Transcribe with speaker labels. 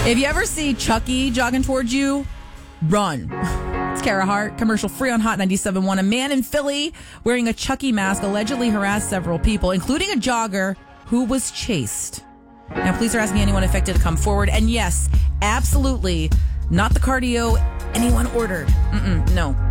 Speaker 1: If you ever see Chucky jogging towards you, run. It's Kara Hart, commercial free on Hot 97.1. A man in Philly wearing a Chucky mask allegedly harassed several people, including a jogger who was chased. Now, police are asking anyone affected to come forward. And yes, absolutely not the cardio anyone ordered. No.